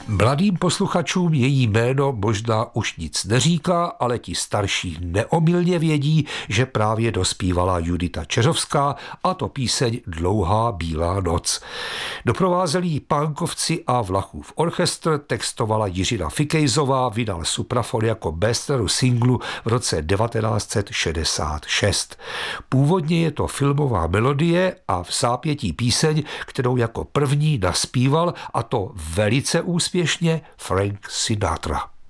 Mladým posluchačům její jméno možná už nic neříká, ale ti starší neomylně vědí, že právě dospívala Judita Čeřovská, a to píseň Dlouhá bílá noc. Doprovázeli ji Pánkovci a Vlachův orchestr, textovala Jiřina Fikejzová, vydal Suprafon jako bestselleru singlu v roce 1966. Původně je to filmová melodie a v zápětí píseň, kterou jako první naspíval, a to velice úspěšně, Frank Sinatra.